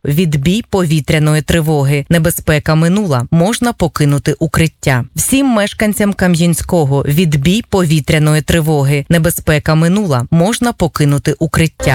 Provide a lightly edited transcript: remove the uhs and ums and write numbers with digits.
Відбій повітряної тривоги. Небезпека минула. Можна покинути укриття. Всім мешканцям Кам'янського. Відбій повітряної тривоги. Небезпека минула. Можна покинути укриття.